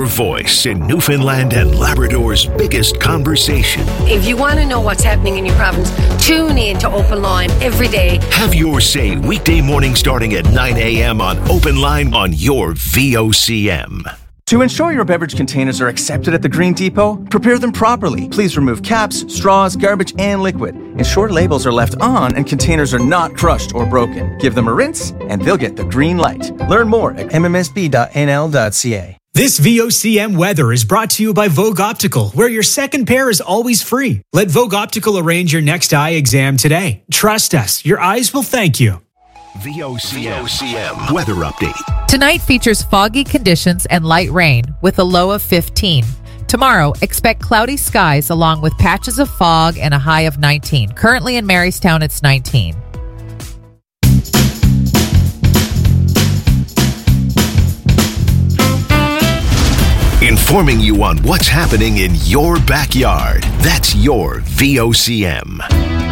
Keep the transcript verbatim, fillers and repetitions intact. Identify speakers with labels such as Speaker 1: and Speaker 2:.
Speaker 1: voice in Newfoundland and Labrador's biggest conversation.
Speaker 2: If you want to know what's happening in your province, tune in to Open Line every day.
Speaker 1: Have your say weekday morning starting at nine a.m. on Open Line on your V O C M.
Speaker 3: To ensure your beverage containers are accepted at the Green Depot, prepare them properly. Please remove caps, straws, garbage, and liquid. Ensure labels are left on and containers are not crushed or broken. Give them a rinse, and they'll get the green light. Learn more at m m s b dot n l dot c a.
Speaker 4: This V O C M weather is brought to you by Vogue Optical, where your second pair is always free. Let Vogue Optical arrange your next eye exam today. Trust us, your eyes will thank you.
Speaker 1: V O C M weather update.
Speaker 5: Tonight features foggy conditions and light rain with a low of fifteen. Tomorrow, expect cloudy skies along with patches of fog and a high of nineteen. Currently in Marystown, it's nineteen.
Speaker 1: Informing you on what's happening in your backyard. That's your V O C M.